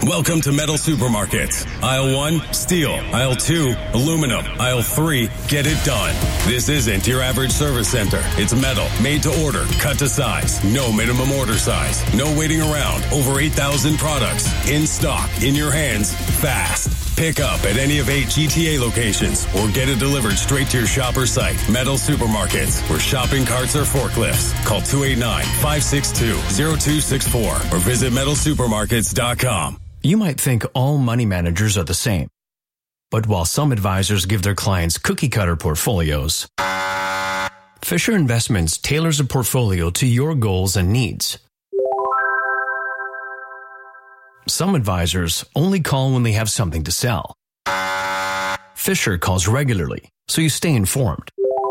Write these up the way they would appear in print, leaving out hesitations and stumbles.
Welcome to Metal Supermarkets. Aisle 1, steel. Aisle 2, aluminum. Aisle 3, get it done. This isn't your average service center. It's metal, made to order, cut to size. No minimum order size. No waiting around. Over 8,000 products. In stock, in your hands, fast. Pick up at any of 8 GTA locations or get it delivered straight to your shop or site. Metal Supermarkets, where shopping carts are forklifts. Call 289-562-0264 or visit metalsupermarkets.com. You might think all money managers are the same. But while some advisors give their clients cookie-cutter portfolios, Fisher Investments tailors a portfolio to your goals and needs. Some advisors only call when they have something to sell. Fisher calls regularly, so you stay informed.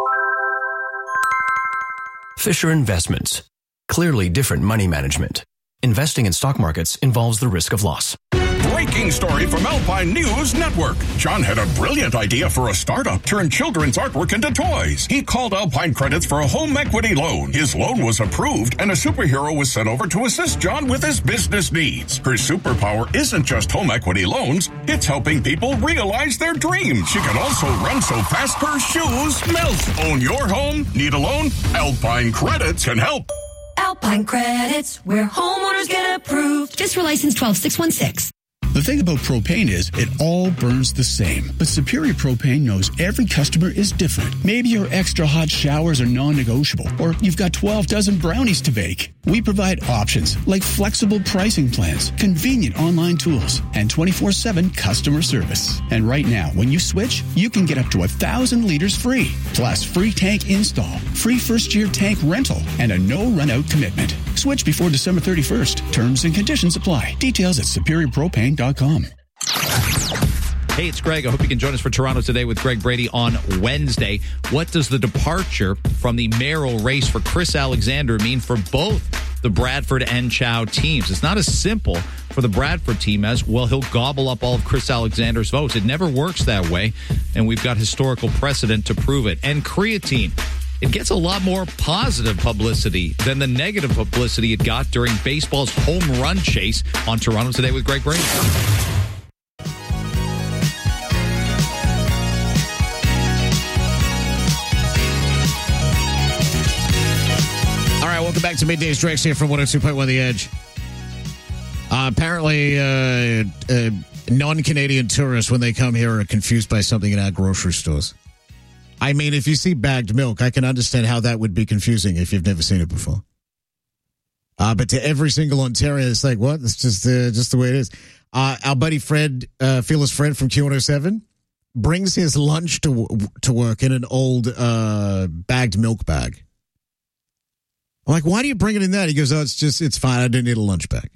Fisher Investments. Clearly different money management. Investing in stock markets involves the risk of loss. Breaking story from Alpine News Network. John had a brilliant idea for a startup, turn children's artwork into toys. He called Alpine Credits for a home equity loan. His loan was approved, and a superhero was sent over to assist John with his business needs. Her superpower isn't just home equity loans, it's helping people realize their dreams. She can also run so fast her shoes melt. Own your home? Need a loan? Alpine Credits can help. Alpine Credits, where homeowners get approved. Fisher License 12616. The thing about propane is it all burns the same. But Superior Propane knows every customer is different. Maybe your extra hot showers are non-negotiable, or you've got 12 dozen brownies to bake. We provide options like flexible pricing plans, convenient online tools, and 24/7 customer service. And right now, when you switch, you can get up to 1,000 liters free. Plus, free tank install, free first-year tank rental, and a no-run-out commitment. Switch before December 31st. Terms and conditions apply. Details at superiorpropane.com. Hey, it's Greg. I hope you can join us for Toronto Today with Greg Brady on Wednesday. What does the departure from the mayoral race for Chris Alexander mean for both the Bradford and Chow teams? It's not as simple for the Bradford team as, well, he'll gobble up all of Chris Alexander's votes. It never works that way, and we've got historical precedent to prove it. And creatine. It gets a lot more positive publicity than the negative publicity it got during baseball's home run chase on Toronto Today with Greg Brady. All right, welcome back to Midday's Drex here from 102.1 The Edge. Apparently, non-Canadian tourists, when they come here, are confused by something in our grocery stores. I mean, if you see bagged milk, I can understand how that would be confusing if you've never seen it before. But to every single Ontarian, it's like, what? It's just the way it is. Our buddy Fred, Fearless Fred from Q107, brings his lunch to work in an old bagged milk bag. I'm like, why do you bring it in that? He goes, oh, it's fine. I didn't need a lunch bag.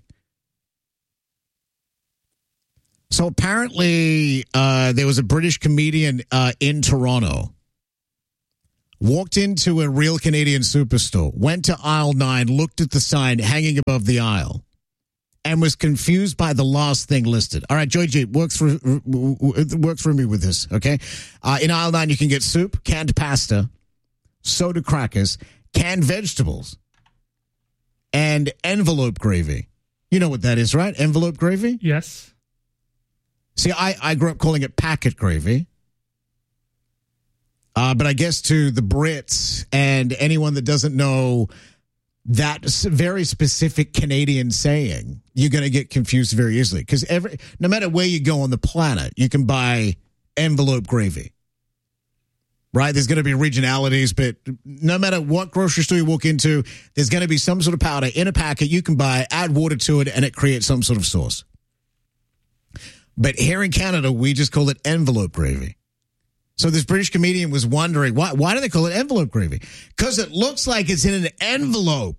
So apparently there was a British comedian in Toronto. Walked into a Real Canadian Superstore, went to aisle 9, looked at the sign hanging above the aisle, and was confused by the last thing listed. All right, Joy G, work through me with this, okay? In aisle 9, you can get soup, canned pasta, soda crackers, canned vegetables, and envelope gravy. You know what that is, right? Envelope gravy? Yes. See, I grew up calling it packet gravy. But I guess to the Brits and anyone that doesn't know that very specific Canadian saying, you're going to get confused very easily. Because no matter where you go on the planet, you can buy envelope gravy. Right? There's going to be regionalities, but no matter what grocery store you walk into, there's going to be some sort of powder in a packet you can buy, add water to it, and it creates some sort of sauce. But here in Canada, we just call it envelope gravy. So this British comedian was wondering, why do they call it envelope gravy? Because it looks like it's in an envelope.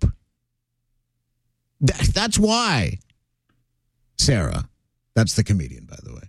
That's why. Sarah, that's the comedian, by the way.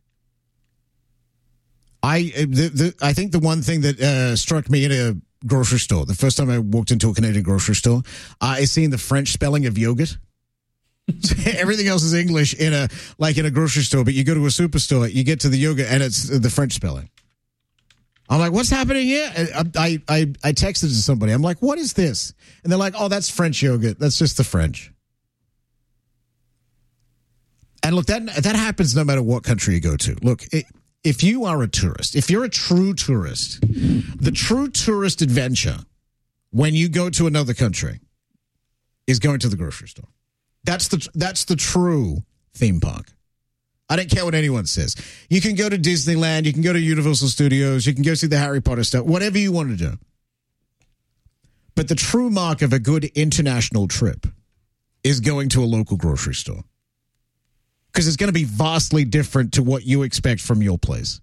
I think the one thing that struck me in a grocery store, the first time I walked into a Canadian grocery store, is seeing the French spelling of yogurt. Everything else is English in a grocery store, but you go to a superstore, you get to the yogurt, and it's the French spelling. I'm like, what's happening here? I texted to somebody. I'm like, what is this? And they're like, oh, that's French yogurt. That's just the French. And look, that happens no matter what country you go to. Look, if you are a tourist, if you're a true tourist, the true tourist adventure when you go to another country is going to the grocery store. That's the true theme park. I don't care what anyone says. You can go to Disneyland, you can go to Universal Studios, you can go see the Harry Potter stuff, whatever you want to do. But the true mark of a good international trip is going to a local grocery store. Because it's going to be vastly different to what you expect from your place.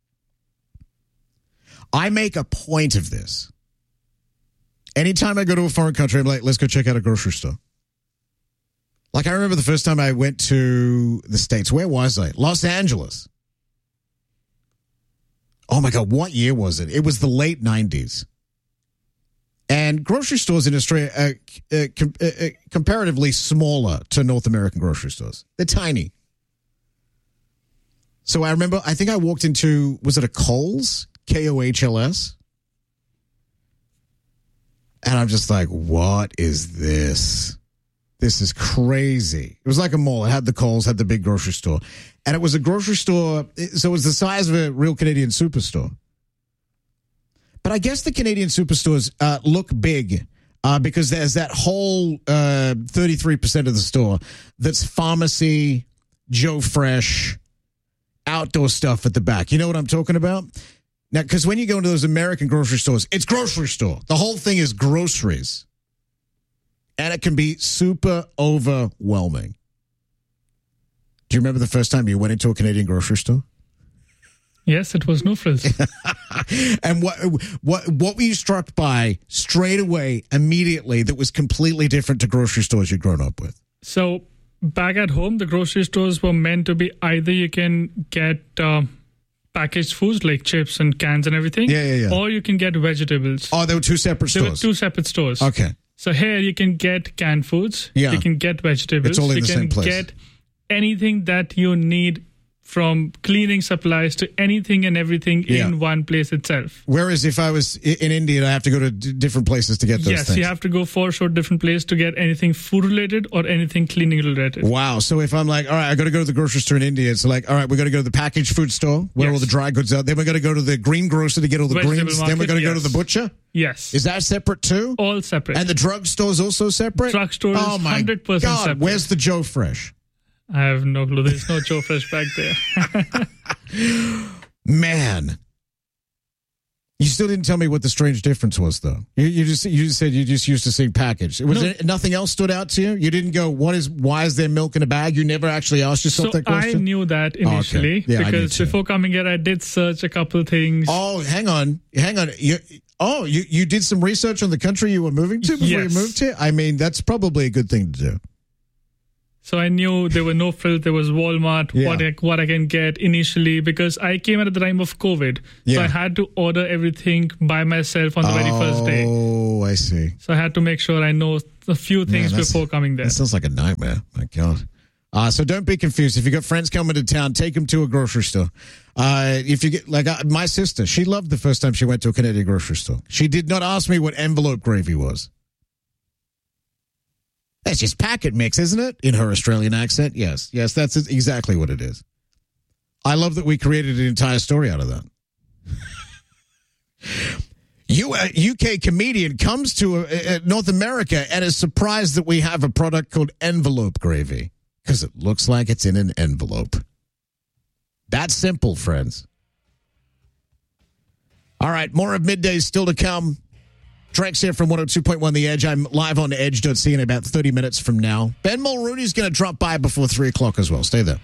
I make a point of this. Anytime I go to a foreign country, I'm like, let's go check out a grocery store. Like, I remember the first time I went to the States. Where was I? Los Angeles. Oh, my God. What year was it? It was the late 90s. And grocery stores in Australia are comparatively smaller to North American grocery stores. They're tiny. So I remember, I think I walked into, was it a Kohl's? Kohls? And I'm just like, what is this? This is crazy. It was like a mall. It had the Kohl's, had the big grocery store. And it was a grocery store, so it was the size of a real Canadian superstore. But I guess the Canadian superstores look big because there's that whole 33% of the store that's pharmacy, Joe Fresh, outdoor stuff at the back. You know what I'm talking about? Now, because when you go into those American grocery stores, it's grocery store. The whole thing is groceries. And it can be super overwhelming. Do you remember the first time you went into a Canadian grocery store? Yes, it was no frills. And what were you struck by straight away, immediately, that was completely different to grocery stores you'd grown up with? So back at home, the grocery stores were meant to be either you can get packaged foods like chips and cans and everything, or you can get vegetables. Oh, there were two separate stores? There were two separate stores. Okay. So here you can get canned foods, you can get vegetables, it's all in the same place. You can get anything that you need, from cleaning supplies to anything and everything in one place itself. Whereas if I was in India, I have to go to different places to get those things. Yes, you have to go for sure different places to get anything food related or anything cleaning related. Wow. So if I'm like, all right, I got to go to the grocery store in India, it's like, all right, we got to go to the packaged food store where all the dry goods are. Then we got to go to the greengrocer to get all the greens. Then we got to go to the butcher. Yes. Is that separate too? All separate. And the drugstore is also separate? Drugstore is 100% separate. Where's the Joe Fresh? I have no clue. There's no Joe Fresh back there. Man. You still didn't tell me what the strange difference was, though. You just said you just used to seeing packaged. Was there nothing else stood out to you? You didn't go, why is there milk in a bag? You never actually asked yourself that question? I knew that initially because before coming here, I did search a couple of things. Oh, hang on. You did some research on the country you were moving to before you moved here? I mean, that's probably a good thing to do. So I knew there were no frills. There was Walmart, what I can get initially, because I came at the time of COVID. So I had to order everything by myself on the very first day. Oh, I see. So I had to make sure I know a few things before coming there. That sounds like a nightmare. My God. So don't be confused. If you got friends coming to town, take them to a grocery store. If you get my sister, she loved the first time she went to a Canadian grocery store. She did not ask me what envelope gravy was. That's just packet mix, isn't it? In her Australian accent. Yes, that's exactly what it is. I love that we created an entire story out of that. UK comedian comes to North America and is surprised that we have a product called envelope gravy because it looks like it's in an envelope. That's simple, friends. All right, more of Midday still to come. Drex here from 102.1 The Edge. I'm live on edge.ca in about 30 minutes from now. Ben Mulrooney's going to drop by before 3 o'clock as well. Stay there.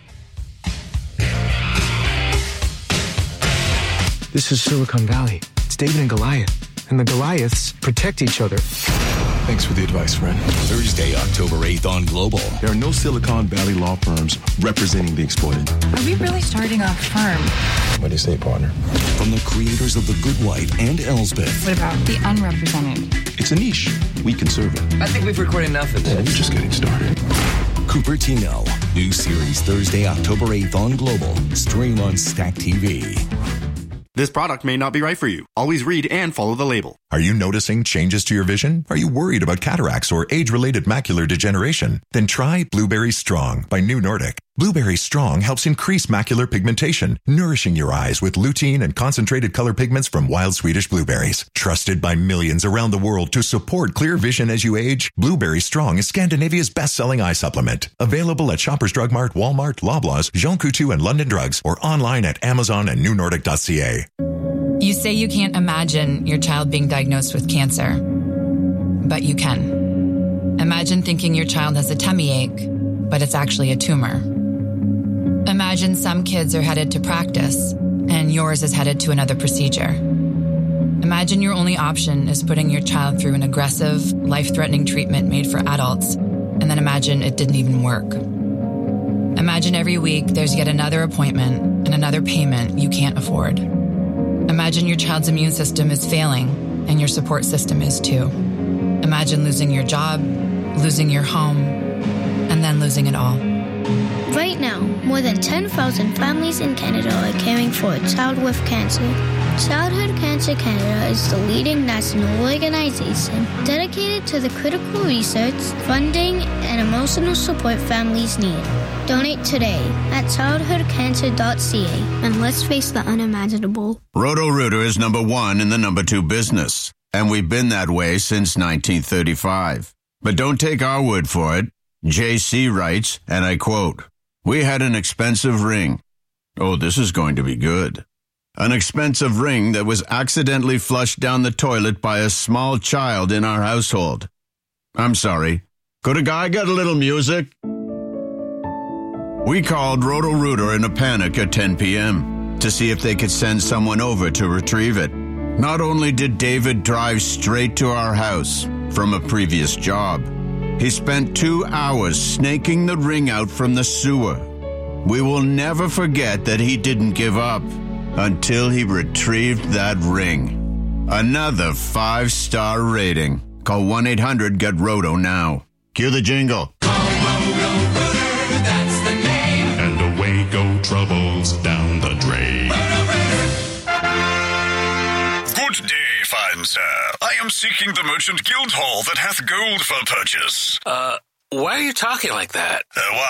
This is Silicon Valley. It's David and Goliath. And the Goliaths protect each other. Thanks for the advice, friend. Thursday, October 8th on Global. There are no Silicon Valley law firms representing the exploited. Are we really starting a firm? What do you say, partner? From the creators of The Good Wife and Elsbeth. What about the unrepresented? It's a niche. We can serve it. I think we've recorded enough of this. We're just getting started. Cupertino. New series Thursday, October 8th on Global. Stream on Stack TV. This product may not be right for you. Always read and follow the label. Are you noticing changes to your vision? Are you worried about cataracts or age-related macular degeneration? Then try Blueberry Strong by New Nordic. Blueberry Strong helps increase macular pigmentation, nourishing your eyes with lutein and concentrated color pigments from wild Swedish blueberries. Trusted by millions around the world to support clear vision as you age, Blueberry Strong is Scandinavia's best-selling eye supplement. Available at Shoppers Drug Mart, Walmart, Loblaws, Jean Coutu, and London Drugs, or online at Amazon and newnordic.ca. You say you can't imagine your child being diagnosed with cancer, but you can. Imagine thinking your child has a tummy ache, but it's actually a tumor. Imagine some kids are headed to practice, and yours is headed to another procedure. Imagine your only option is putting your child through an aggressive, life-threatening treatment made for adults, and then imagine it didn't even work. Imagine every week there's yet another appointment and another payment you can't afford. Imagine your child's immune system is failing, and your support system is too. Imagine losing your job, losing your home, and then losing it all. Right now, more than 10,000 families in Canada are caring for a child with cancer. Childhood Cancer Canada is the leading national organization dedicated to the critical research, funding, and emotional support families need. Donate today at childhoodcancer.ca and let's face the unimaginable. Roto-Rooter is number one in the number two business, and we've been that way since 1935. But don't take our word for it. JC writes, and I quote, "We had an expensive ring. Oh, this is going to be good. An expensive ring that was accidentally flushed down the toilet by a small child in our household. I'm sorry. Could a guy get a little music?" We called Roto-Rooter in a panic at 10 p.m. to see if they could send someone over to retrieve it. Not only did David drive straight to our house from a previous job, he spent 2 hours snaking the ring out from the sewer. We will never forget that he didn't give up until he retrieved that ring. Another 5-star rating. Call 1-800-GET-ROTO now. Cue the jingle. Call Roto-Rooter, that's the name. And away go troubles down the drain. Good day, fine sir. I am seeking the merchant guild hall that hath gold for purchase. Why are you talking like that?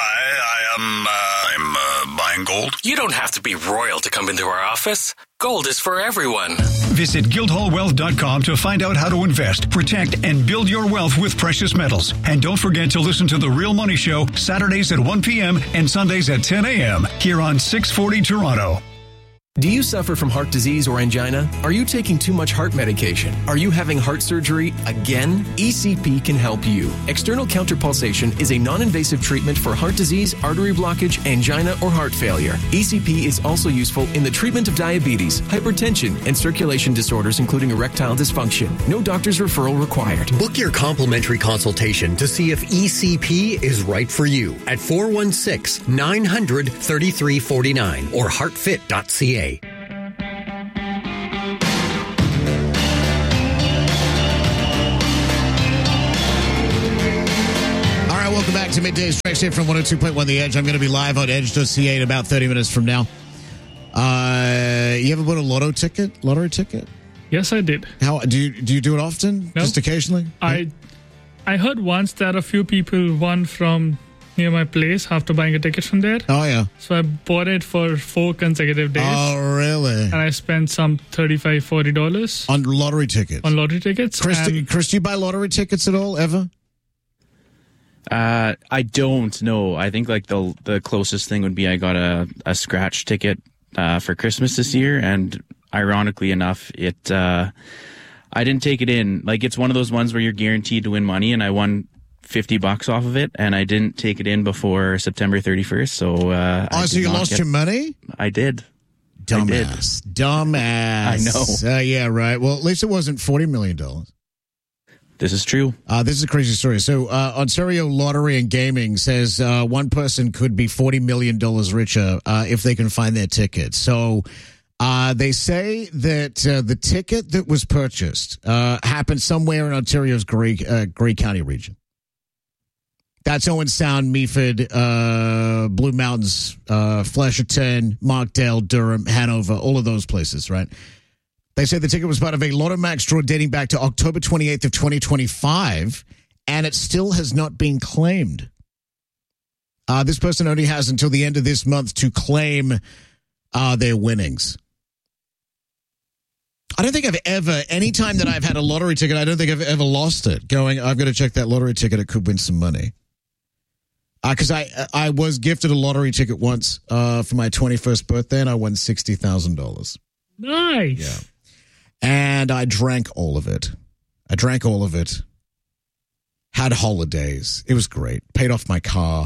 I'm buying gold. You don't have to be royal to come into our office. Gold is for everyone. Visit guildhallwealth.com to find out how to invest, protect, and build your wealth with precious metals. And don't forget to listen to The Real Money Show Saturdays at 1 p.m. and Sundays at 10 a.m. here on 640 Toronto. Do you suffer from heart disease or angina? Are you taking too much heart medication? Are you having heart surgery again? ECP can help you. External counterpulsation is a non-invasive treatment for heart disease, artery blockage, angina, or heart failure. ECP is also useful in the treatment of diabetes, hypertension, and circulation disorders, including erectile dysfunction. No doctor's referral required. Book your complimentary consultation to see if ECP is right for you at 416-900-3349 or heartfit.ca. All right, welcome back to Midday Stretch here from 102.1 The Edge. I'm going to be live on edge.ca in about 30 minutes from now. You ever bought a lottery ticket? Yes, I did. How do you do it often? No. Just occasionally? I heard once that a few people won from near my place after buying a ticket from there. Oh, yeah. So I bought it for 4 consecutive days. Oh, really? And I spent some $35, $40. On lottery tickets? On lottery tickets. Chris, do you buy lottery tickets at all, ever? I don't know. I think like the closest thing would be I got a scratch ticket for Christmas this year, and ironically enough, I didn't take it in. Like, it's one of those ones where you're guaranteed to win money, and I won $50 off of it, and I didn't take it in before September 31st. So, so you lost your money? I did. Dumbass. I know. Yeah, right. Well, at least it wasn't $40 million. This is true. This is a crazy story. So, Ontario Lottery and Gaming says one person could be $40 million richer if they can find their ticket. So, they say that the ticket that was purchased happened somewhere in Ontario's Grey County region. That's Owen Sound, Meaford, Blue Mountains, Flesherton, Markdale, Durham, Hanover, all of those places, right? They say the ticket was part of a Lotto Max draw dating back to October 28th of 2025, and it still has not been claimed. This person only has until the end of this month to claim their winnings. I don't think I've ever, any time that I've had a lottery ticket, I don't think I've ever lost it. Going, I've got to check that lottery ticket. It could win some money. Because I was gifted a lottery ticket once for my 21st birthday, and I won $60,000. Nice. Yeah. And I drank all of it. Had holidays. It was great. Paid off my car.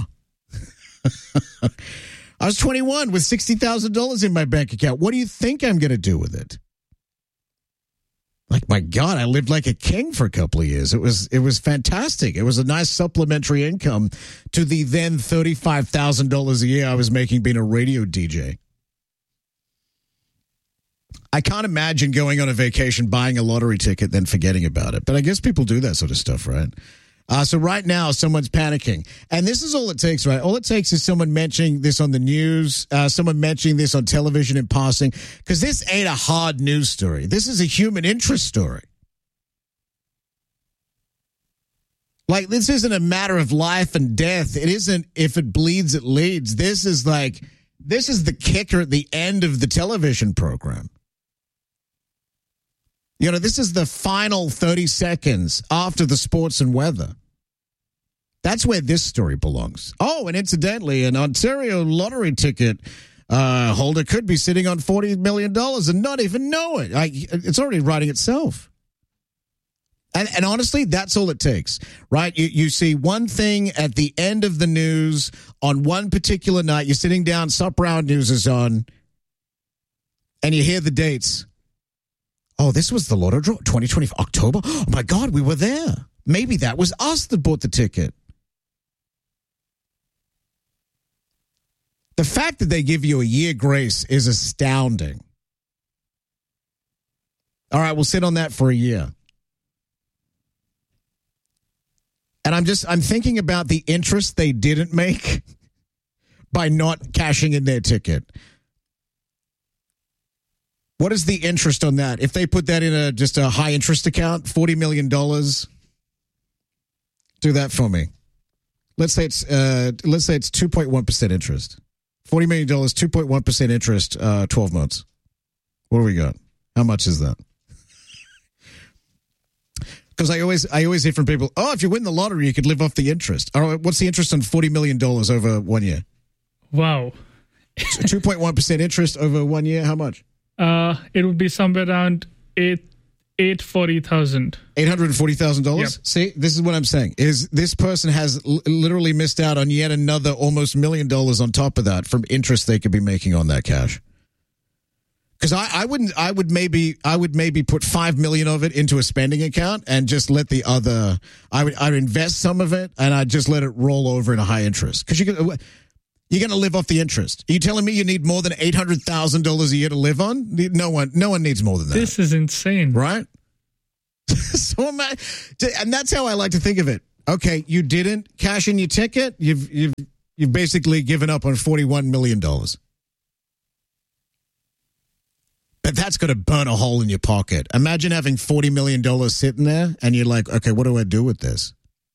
I was 21 with $60,000 in my bank account. What do you think I'm going to do with it? Like, my God, I lived like a king for a couple of years. It was fantastic. It was a nice supplementary income to the then $35,000 a year I was making being a radio DJ. I can't imagine going on a vacation, buying a lottery ticket, then forgetting about it. But I guess people do that sort of stuff, right? So right now, someone's panicking. And this is all it takes, right? All it takes is someone mentioning this on the news, someone mentioning this on television in passing, because this ain't a hard news story. This is a human interest story. Like, this isn't a matter of life and death. It isn't if it bleeds, it leads. This is the kicker at the end of the television program. You know, this is the final 30 seconds after the sports and weather. That's where this story belongs. Oh, and incidentally, an Ontario lottery ticket holder could be sitting on $40 million and not even know it. It's already writing itself. And honestly, that's all it takes, right? You see one thing at the end of the news on one particular night. You're sitting down, Sup Round News is on, and you hear the dates. Oh, this was the lotto draw, 2020, October. Oh, my God, we were there. Maybe that was us that bought the ticket. The fact that they give you a year grace is astounding. All right, we'll sit on that for a year. And I'm thinking about the interest they didn't make by not cashing in their ticket. What is the interest on that? If they put that in just a high interest account, $40 million, do that for me. Let's say it's 2.1% interest. $40 million, 2.1% interest, 12 months. What do we got? How much is that? Because I always hear from people, oh, if you win the lottery, you could live off the interest. All right, what's the interest on $40 million over 1 year? Wow. 2.1% interest over 1 year, how much? It would be somewhere around $840,000. $840,000? Yep. See, this is what I'm saying. Is this person has literally missed out on yet another almost $1 million on top of that from interest they could be making on that cash. Because I would maybe put $5 million of it into a spending account and just let the other. I'd invest some of it and I'd just let it roll over in a high interest. Because you're going to live off the interest. Are you telling me you need more than $800,000 a year to live on? No one needs more than that. This is insane, right? And that's how I like to think of it. Okay, you didn't cash in your ticket. You've basically given up on $41 million. But that's got to burn a hole in your pocket. Imagine having $40 million sitting there and you're like, okay, what do I do with this?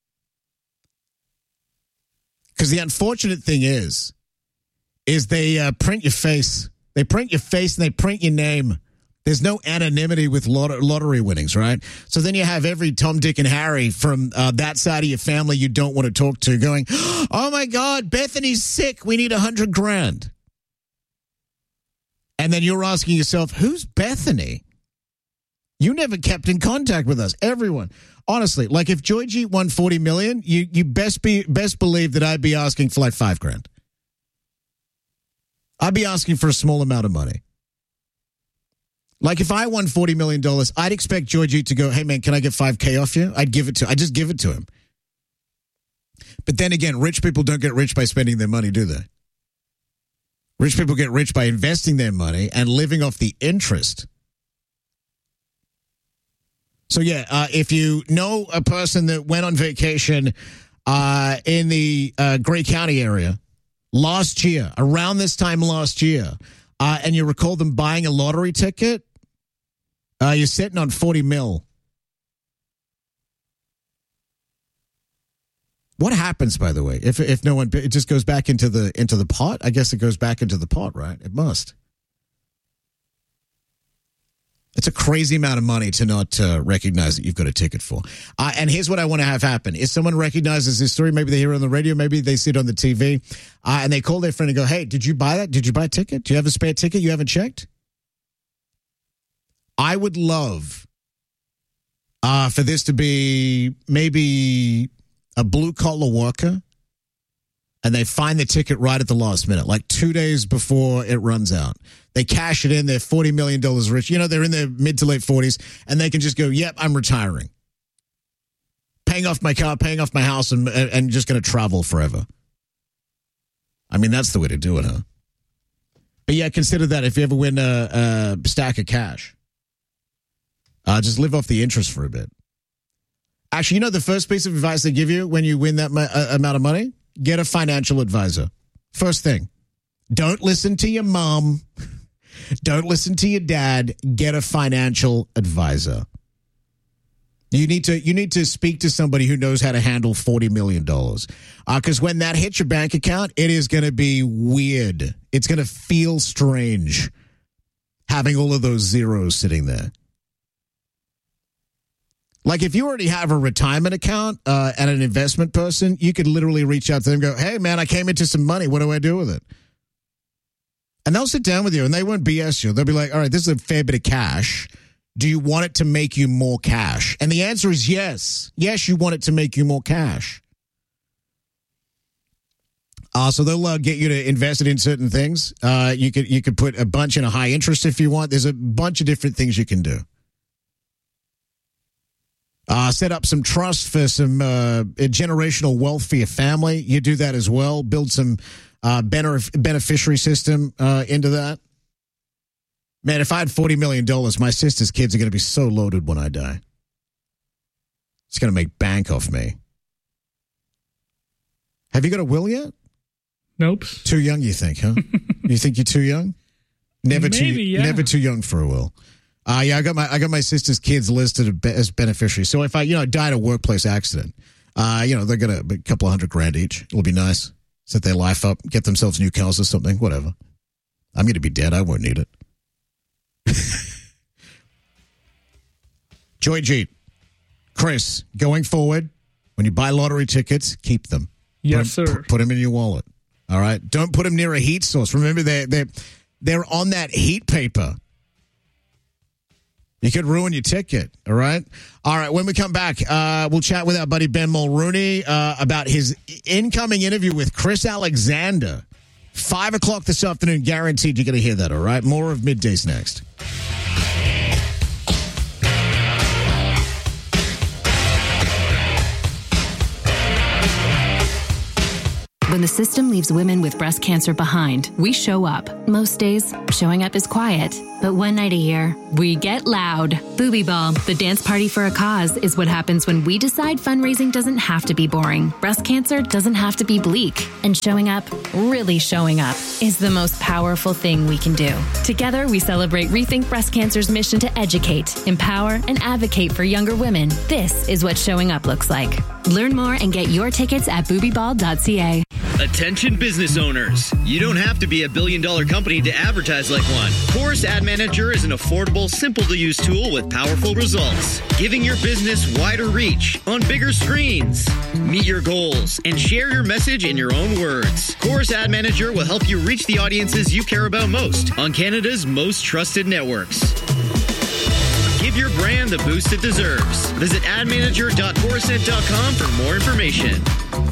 Because the unfortunate thing is they print your face. They print your face and they print your name. There's no anonymity with lottery winnings, right? So then you have every Tom, Dick, and Harry from that side of your family you don't want to talk to going, oh, my God, Bethany's sick. We need $100,000. And then you're asking yourself, who's Bethany? You never kept in contact with us. Everyone. Honestly, like if Georgie won $40 million, you best believe that I'd be asking for like $5,000. I'd be asking for a small amount of money. Like if I won $40 million, I'd expect Georgie to go, hey man, can I get $5,000 off you? I'd just give it to him. But then again, rich people don't get rich by spending their money, do they? Rich people get rich by investing their money and living off the interest. So, yeah, if you know a person that went on vacation in the Grey County area last year, around this time last year, and you recall them buying a lottery ticket, you're sitting on $40 million. What happens, by the way, if no one, it just goes back into the pot? I guess it goes back into the pot, right? It must. It's a crazy amount of money to not recognize that you've got a ticket for. And here's what I want to have happen. If someone recognizes this story, maybe they hear it on the radio, maybe they see it on the TV, and they call their friend and go, hey, did you buy that? Did you buy a ticket? Do you have a spare ticket you haven't checked? I would love for this to be maybe a blue-collar worker, and they find the ticket right at the last minute, like 2 days before it runs out. They cash it in. They're $40 million rich. They're in their mid to late 40s, and they can just go, yep, I'm retiring. Paying off my car, paying off my house, and just going to travel forever. I mean, that's the way to do it, huh? But yeah, consider that if you ever win a stack of cash. Just live off the interest for a bit. Actually, the first piece of advice they give you when you win that amount of money? Get a financial advisor. First thing, don't listen to your mom. Don't listen to your dad. Get a financial advisor. You need to speak to somebody who knows how to handle $40 million. Because when that hits your bank account, it is going to be weird. It's going to feel strange having all of those zeros sitting there. Like if you already have a retirement account and an investment person, you could literally reach out to them and go, hey, man, I came into some money. What do I do with it? And they'll sit down with you and they won't BS you. They'll be like, all right, this is a fair bit of cash. Do you want it to make you more cash? And the answer is yes. Yes, you want it to make you more cash. So they'll get you to invest it in certain things. You could put a bunch in a high interest if you want. There's a bunch of different things you can do. Set up some trust for some generational wealth for your family. You do that as well. Build some beneficiary system into that. Man, if I had $40 million, my sister's kids are going to be so loaded when I die. It's going to make bank off me. Have you got a will yet? Nope. Too young, you think, huh? You think you're too young? Never too young for a will. Yeah, I got my sister's kids listed as beneficiaries. So if I, die in a workplace accident, they're gonna a couple of $100,000 each. It'll be nice. Set their life up, get themselves new cars or something, whatever. I'm gonna be dead. I won't need it. Joy Jeet, Chris, going forward, when you buy lottery tickets, keep them. Yes, sir. Put them in your wallet. All right. Don't put them near a heat source. Remember, they're on that heat paper. You could ruin your ticket, all right? All right, when we come back, we'll chat with our buddy Ben Mulrooney about his incoming interview with Chris Alexander. 5 o'clock this afternoon, guaranteed you're going to hear that, all right? More of Middays next. When the system leaves women with breast cancer behind, we show up. Most days, showing up is quiet. But one night a year, we get loud. Booby Ball, the dance party for a cause, is what happens when we decide fundraising doesn't have to be boring. Breast cancer doesn't have to be bleak. And showing up, really showing up, is the most powerful thing we can do. Together, we celebrate Rethink Breast Cancer's mission to educate, empower, and advocate for younger women. This is what showing up looks like. Learn more and get your tickets at boobyball.ca. Attention business owners. You don't have to be a billion-dollar company to advertise like one. Chorus Ad Manager is an affordable, simple-to-use tool with powerful results, giving your business wider reach on bigger screens. Meet your goals and share your message in your own words. Chorus Ad Manager will help you reach the audiences you care about most on Canada's most trusted networks. Give your brand the boost it deserves. Visit admanager.corusent.com for more information.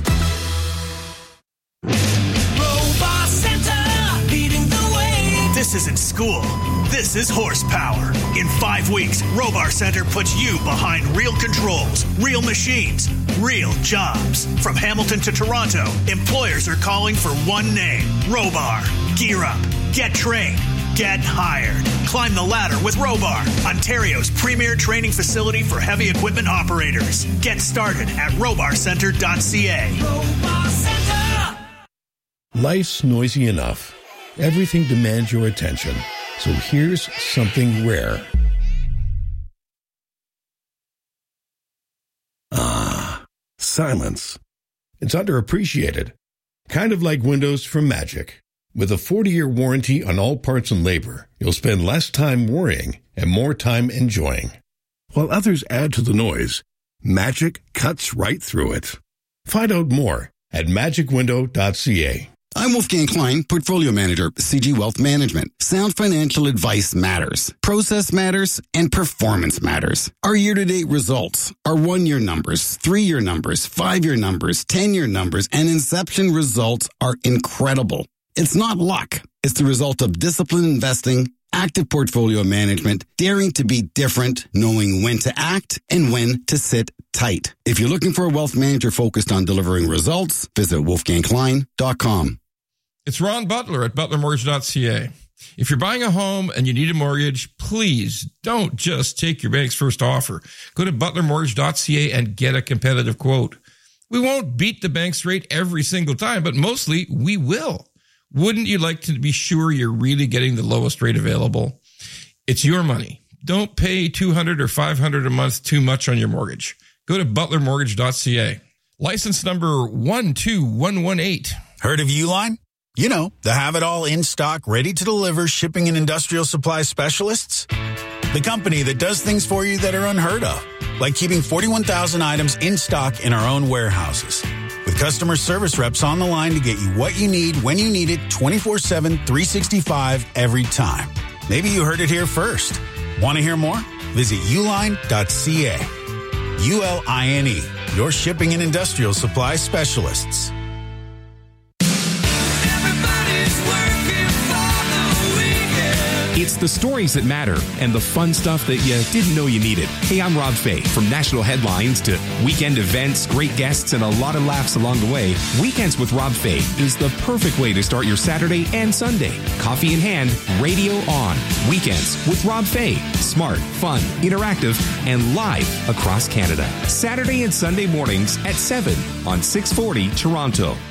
This isn't school. This is horsepower. In 5 weeks, Robar Center puts you behind real controls, real machines, real jobs. From Hamilton to Toronto, employers are calling for one name, Robar. Gear up, get trained, get hired. Climb the ladder with Robar, Ontario's premier training facility for heavy equipment operators. Get started at robarcenter.ca. Robar Center! Life's noisy enough. Everything demands your attention. So here's something rare. Silence. It's underappreciated. Kind of like windows from Magic. With a 40-year warranty on all parts and labor, you'll spend less time worrying and more time enjoying. While others add to the noise, Magic cuts right through it. Find out more at magicwindow.ca. I'm Wolfgang Klein, Portfolio Manager, CG Wealth Management. Sound financial advice matters. Process matters, and performance matters. Our year-to-date results, our 1-year numbers, 3-year numbers, 5-year numbers, 10-year numbers, and inception results are incredible. It's not luck. It's the result of disciplined investing, active portfolio management, daring to be different, knowing when to act and when to sit tight. If you're looking for a wealth manager focused on delivering results, visit wolfgangklein.com. It's Ron Butler at butlermortgage.ca. If you're buying a home and you need a mortgage, please don't just take your bank's first offer. Go to butlermortgage.ca and get a competitive quote. We won't beat the bank's rate every single time, but mostly we will. Wouldn't you like to be sure you're really getting the lowest rate available? It's your money. Don't pay $200 or $500 a month too much on your mortgage. Go to butlermortgage.ca. License number 12118. Heard of Uline? You know, the have-it-all in-stock, ready-to-deliver shipping and industrial supply specialists. The company that does things for you that are unheard of, like keeping 41,000 items in stock in our own warehouses. With customer service reps on the line to get you what you need when you need it 24/7, 365 every time. Maybe you heard it here first. Want to hear more? Visit uline.ca. ULINE, your shipping and industrial supply specialists. It's the stories that matter and the fun stuff that you didn't know you needed. Hey, I'm Rob Fay. From national headlines to weekend events, great guests, and a lot of laughs along the way, Weekends with Rob Fay is the perfect way to start your Saturday and Sunday. Coffee in hand, radio on. Weekends with Rob Fay. Smart, fun, interactive, and live across Canada. Saturday and Sunday mornings at 7 on 640 Toronto.